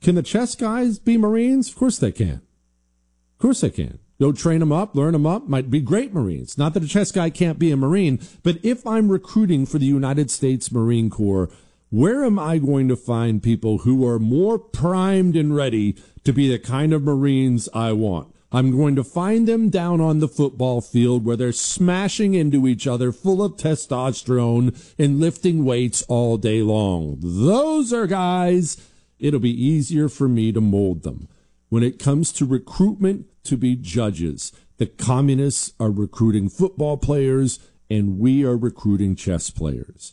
Can the chess guys be Marines? Of course they can. Of course they can. Go train them up, learn them up, might be great Marines. Not that a chess guy can't be a Marine, but if I'm recruiting for the United States Marine Corps, where am I going to find people who are more primed and ready to be the kind of Marines I want? I'm going to find them down on the football field where they're smashing into each other, full of testosterone and lifting weights all day long. Those are guys, it'll be easier for me to mold them. When it comes to recruitment to be judges, the communists are recruiting football players and we are recruiting chess players.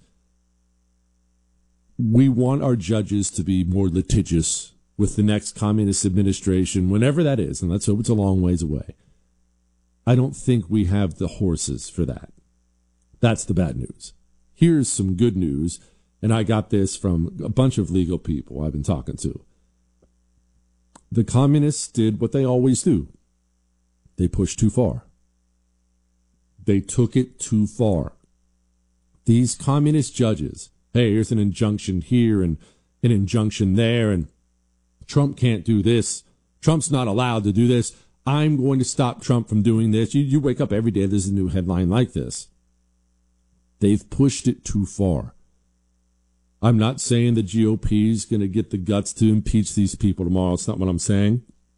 We want our judges to be more litigious with the next communist administration, whenever that is, and let's hope it's a long ways away. I don't think we have the horses for that. That's the bad news. Here's some good news, and I got this from a bunch of legal people I've been talking to. The communists did what they always do. They pushed too far. They took it too far. These communist judges, hey, here's an injunction here and an injunction there, and Trump can't do this. Trump's not allowed to do this. I'm going to stop Trump from doing this. You wake up every day, there's a new headline like this. They've pushed it too far. I'm not saying the GOP is going to get the guts to impeach these people tomorrow. It's not what I'm saying.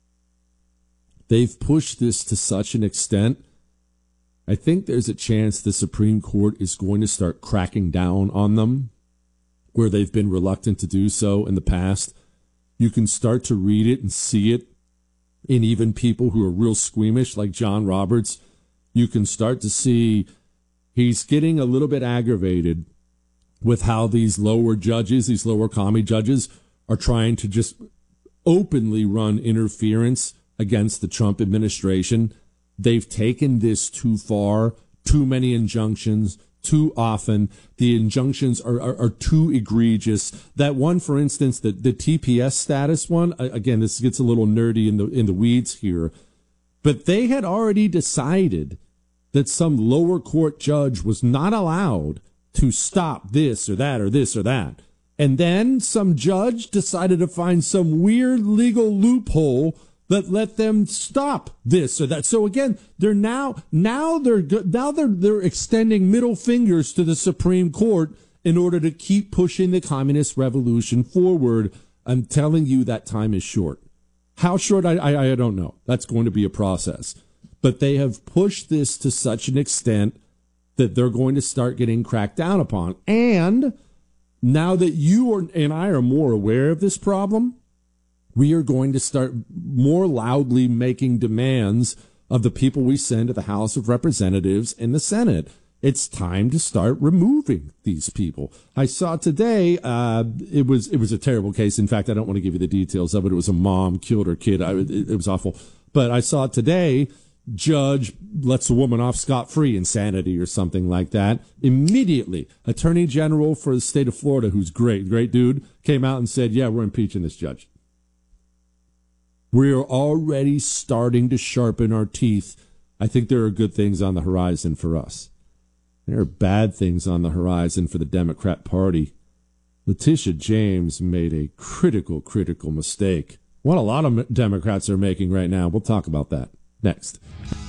They've pushed this to such an extent. I think there's a chance the Supreme Court is going to start cracking down on them where they've been reluctant to do so in the past. You can start to read it and see it in even people who are real squeamish like John Roberts. You can start to see he's getting a little bit aggravated with how these lower judges, these lower commie judges, are trying to just openly run interference against the Trump administration. They've taken this too far, too many injunctions, too often. The injunctions are too egregious. That one, for instance, the TPS status one, again, this gets a little nerdy in the weeds here, but they had already decided that some lower court judge was not allowed to stop this or that or this or that. And then some judge decided to find some weird legal loophole that let them stop this or that. So again, they're they're extending middle fingers to the Supreme Court in order to keep pushing the communist revolution forward. I'm telling you that time is short. How short, I don't know. That's going to be a process. But they have pushed this to such an extent that they're going to start getting cracked down upon. And now that you and I are more aware of this problem, we are going to start more loudly making demands of the people we send to the House of Representatives and the Senate. It's time to start removing these people. I saw today, it was a terrible case. In fact, I don't want to give you the details of it. It was a mom killed her kid. It was awful. But I saw today, judge lets a woman off scot-free, insanity or something like that. Immediately, Attorney General for the state of Florida, who's great dude, came out and said, yeah, we're impeaching this judge. We're already starting to sharpen our teeth. I think there are good things on the horizon for us. There are bad things on the horizon for the Democrat Party. Letitia James made a critical mistake. What a lot of Democrats are making right now. We'll talk about that next.